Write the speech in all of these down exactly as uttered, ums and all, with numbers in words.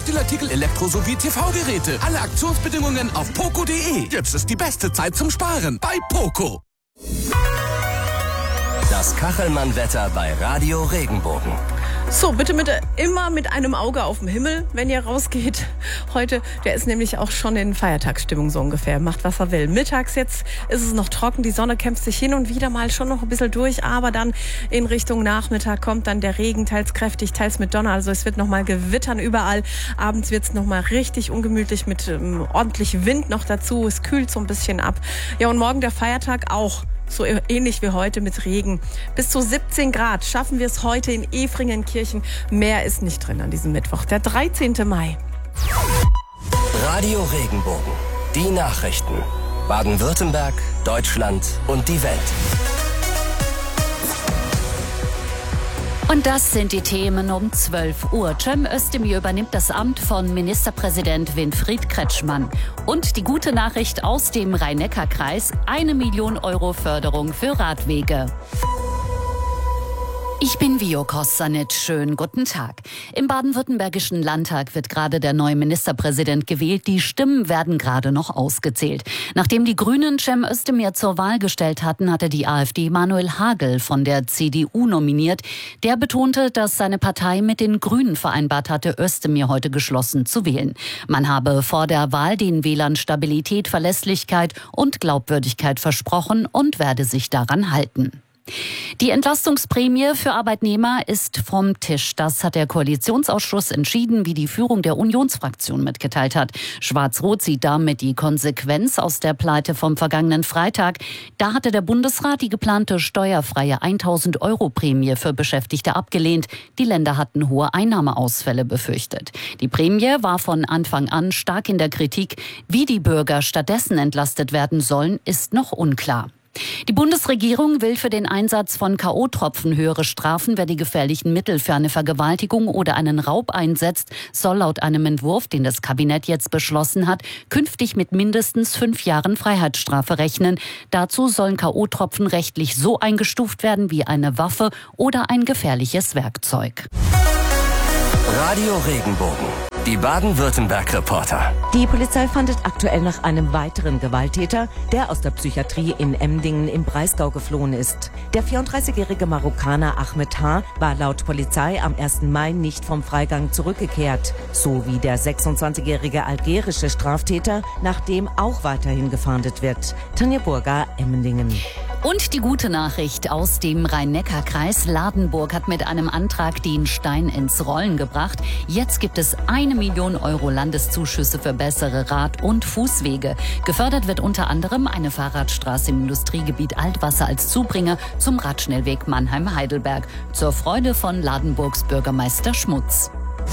Sportartikel, Elektro- sowie T V-Geräte. Alle Aktionsbedingungen auf poco punkt de. Jetzt ist die beste Zeit zum Sparen bei Poco. Das Kachelmann-Wetter bei Radio Regenbogen. So, bitte mit, immer mit einem Auge auf dem Himmel, wenn ihr rausgeht. Heute, der ist nämlich auch schon in Feiertagsstimmung so ungefähr. Macht, was er will. Mittags jetzt ist es noch trocken. Die Sonne kämpft sich hin und wieder mal schon noch ein bisschen durch. Aber dann in Richtung Nachmittag kommt dann der Regen, teils kräftig, teils mit Donner. Also es wird noch mal gewittern überall. Abends wird es noch mal richtig ungemütlich mit ähm, ordentlich Wind noch dazu. Es kühlt so ein bisschen ab. Ja, und morgen der Feiertag auch. So ähnlich wie heute mit Regen. Bis zu siebzehn Grad schaffen wir es heute in Efringenkirchen. Mehr ist nicht drin an diesem Mittwoch, der dreizehnten Mai. Radio Regenbogen. Die Nachrichten. Baden-Württemberg, Deutschland und die Welt. Und das sind die Themen um zwölf Uhr. Cem Özdemir übernimmt das Amt von Ministerpräsident Winfried Kretschmann. Und die gute Nachricht aus dem Rhein-Neckar-Kreis: eine Million Euro Förderung für Radwege. Ich bin Vio Kossanitsch. Schönen guten Tag. Im baden-württembergischen Landtag wird gerade der neue Ministerpräsident gewählt. Die Stimmen werden gerade noch ausgezählt. Nachdem die Grünen Cem Özdemir zur Wahl gestellt hatten, hatte die AfD Manuel Hagel von der C D U nominiert. Der betonte, dass seine Partei mit den Grünen vereinbart hatte, Özdemir heute geschlossen zu wählen. Man habe vor der Wahl den Wählern Stabilität, Verlässlichkeit und Glaubwürdigkeit versprochen und werde sich daran halten. Die Entlastungsprämie für Arbeitnehmer ist vom Tisch. Das hat der Koalitionsausschuss entschieden, wie die Führung der Unionsfraktion mitgeteilt hat. Schwarz-Rot sieht damit die Konsequenz aus der Pleite vom vergangenen Freitag. Da hatte der Bundesrat die geplante steuerfreie tausend Euro Prämie für Beschäftigte abgelehnt. Die Länder hatten hohe Einnahmeausfälle befürchtet. Die Prämie war von Anfang an stark in der Kritik. Wie die Bürger stattdessen entlastet werden sollen, ist noch unklar. Die Bundesregierung will für den Einsatz von K O-Tropfen höhere Strafen. Wer die gefährlichen Mittel für eine Vergewaltigung oder einen Raub einsetzt, soll laut einem Entwurf, den das Kabinett jetzt beschlossen hat, künftig mit mindestens fünf Jahren Freiheitsstrafe rechnen. Dazu sollen K O-Tropfen rechtlich so eingestuft werden wie eine Waffe oder ein gefährliches Werkzeug. Radio Regenbogen. Die Baden-Württemberg-Reporter. Die Polizei fahndet aktuell nach einem weiteren Gewalttäter, der aus der Psychiatrie in Emdingen im Breisgau geflohen ist. Der vierunddreißigjährige Marokkaner Ahmed H. war laut Polizei am ersten Mai nicht vom Freigang zurückgekehrt, so wie der sechsundzwanzigjährige algerische Straftäter, nach dem auch weiterhin gefahndet wird. Tanja Burger, Emmendingen. Und die gute Nachricht aus dem Rhein-Neckar-Kreis: Ladenburg hat mit einem Antrag den Stein ins Rollen gebracht. Jetzt gibt es eine Million Euro Landeszuschüsse für bessere Rad- und Fußwege. Gefördert wird unter anderem eine Fahrradstraße im Industriegebiet Altwasser als Zubringer zum Radschnellweg Mannheim-Heidelberg. Zur Freude von Ladenburgs Bürgermeister Schmutz.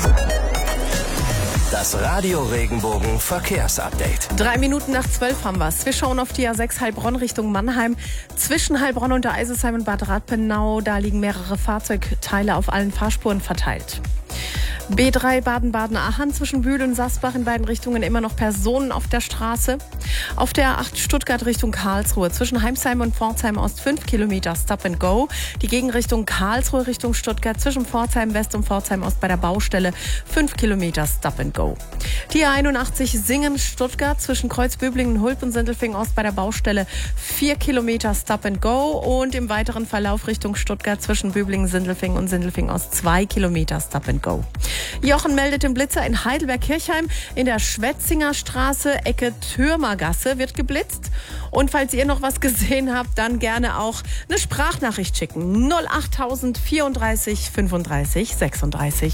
Das Radio Regenbogen Verkehrsupdate. Drei Minuten nach zwölf haben wir's. Wir schauen auf die A sechs Heilbronn Richtung Mannheim. Zwischen Heilbronn und der Eisesheim und Bad Radpenau, da liegen mehrere Fahrzeugteile auf allen Fahrspuren verteilt. B drei Baden-Baden-Aachen zwischen Bühl und Sasbach in beiden Richtungen immer noch Personen auf der Straße. Auf der A acht Stuttgart Richtung Karlsruhe zwischen Heimsheim und Pforzheim Ost fünf Kilometer Stop and Go. Die Gegenrichtung Karlsruhe Richtung Stuttgart zwischen Pforzheim West und Pforzheim Ost bei der Baustelle fünf Kilometer Stop and Go. Die A einundachtzig Singen Stuttgart zwischen Kreuzböblingen, Hulp und Sindelfingen Ost bei der Baustelle vier Kilometer Stop and Go und im weiteren Verlauf Richtung Stuttgart zwischen Böblingen, Sindelfingen und Sindelfingen Ost zwei Kilometer Stop and Go. Jochen meldet den Blitzer in Heidelberg-Kirchheim. In der Schwetzinger Straße, Ecke Türmergasse, wird geblitzt. Und falls ihr noch was gesehen habt, dann gerne auch eine Sprachnachricht schicken. null achttausend vierunddreißig fünfunddreißig sechsunddreißig.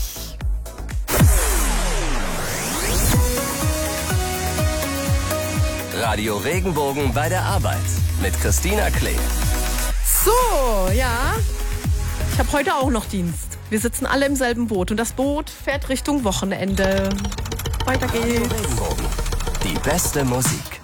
Radio Regenbogen bei der Arbeit mit Christina Klee. So, ja. Ich habe heute auch noch Dienst. Wir sitzen alle im selben Boot und das Boot fährt Richtung Wochenende. Weiter geht's. Radio Regenbogen. Die beste Musik.